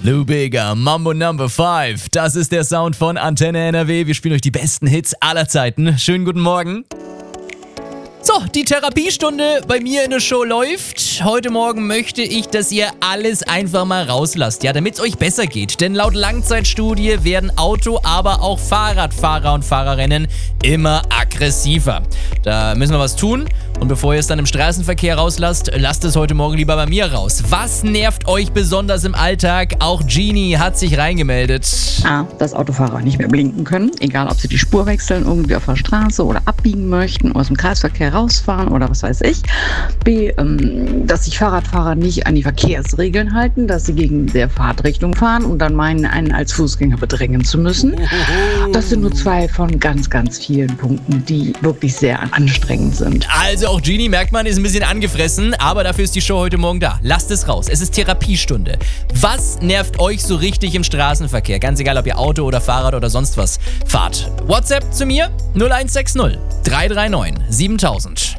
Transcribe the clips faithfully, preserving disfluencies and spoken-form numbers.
Lou Bega, Mambo Number fünf. Das ist der Sound von Antenne N R W. Wir spielen euch die besten Hits aller Zeiten. Schönen guten Morgen. So, die Therapiestunde bei mir in der Show läuft. Heute Morgen möchte ich, dass ihr alles einfach mal rauslasst, ja, damit es euch besser geht. Denn laut Langzeitstudie werden Auto-, aber auch Fahrradfahrer und Fahrerinnen immer aggressiver. Da müssen wir was tun. Und bevor ihr es dann im Straßenverkehr rauslasst, lasst es heute Morgen lieber bei mir raus. Was nervt euch besonders im Alltag? Auch Genie hat sich reingemeldet. A, dass Autofahrer nicht mehr blinken können, egal ob sie die Spur wechseln, irgendwie auf der Straße oder abbiegen möchten, aus dem Kreisverkehr rausfahren oder was weiß ich. B, ähm, dass sich Fahrradfahrer nicht an die Verkehrsregeln halten, dass sie gegen der Fahrtrichtung fahren und dann meinen, einen als Fußgänger bedrängen zu müssen. Das sind nur zwei von ganz, ganz vielen Punkten, die wirklich sehr anstrengend sind. Also auch Genie, merkt man, ist ein bisschen angefressen, aber dafür ist die Show heute Morgen da. Lasst es raus. Es ist Therapiestunde. Was nervt euch so richtig im Straßenverkehr? Ganz egal, ob ihr Auto oder Fahrrad oder sonst was fahrt. WhatsApp zu mir null eins sechs null drei drei neun siebentausend.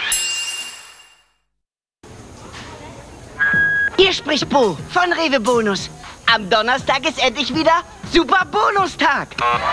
Hier spricht Bo von Rewe Bonus. Am Donnerstag ist endlich wieder Super Bonustag.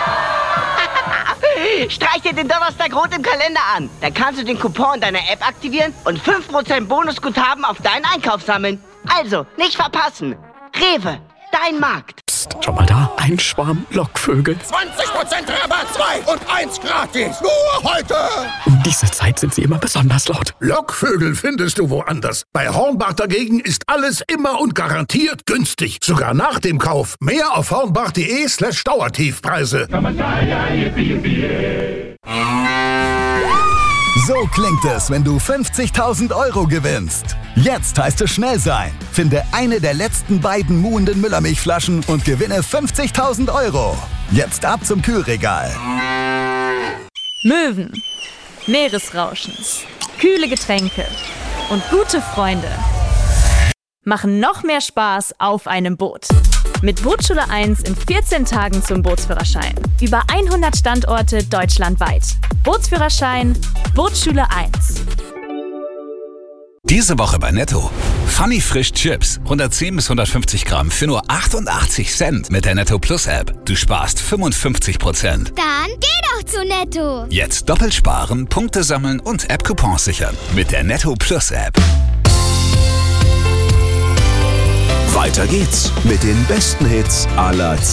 Streich dir den Donnerstag rot im Kalender an. Dann kannst du den Coupon deiner App aktivieren und fünf Prozent Bonusguthaben auf deinen Einkauf sammeln. Also, nicht verpassen. Rewe, dein Markt. Psst, schau mal da. Ein Schwarm Lockvögel. zwanzig Prozent Rabatt, zwei und eins gratis. Nur heute. Um diese Zeit sind sie immer besonders laut. Lockvögel findest du woanders. Bei Hornbach dagegen ist alles immer und garantiert günstig. Sogar nach dem Kauf. Mehr auf hornbach.de slash Dauertiefpreise. So klingt es, wenn du fünfzigtausend Euro gewinnst. Jetzt heißt es schnell sein. Finde eine der letzten beiden muhenden Müllermilchflaschen und gewinne fünfzigtausend Euro. Jetzt ab zum Kühlregal. Möwen, Meeresrauschen, kühle Getränke und gute Freunde machen noch mehr Spaß auf einem Boot. Mit Bootsschule eins in vierzehn Tagen zum Bootsführerschein. Über hundert Standorte deutschlandweit. Bootsführerschein, Bootsschule eins. Diese Woche bei Netto. Funny Frisch Chips. hundertzehn bis hundertfünfzig Gramm für nur achtundachtzig Cent mit der Netto Plus App. Du sparst fünfundfünfzig Prozent. Dann geh doch zu Netto. Jetzt doppelt sparen, Punkte sammeln und App-Coupons sichern. Mit der Netto Plus App. Weiter geht's mit den besten Hits aller Zeiten.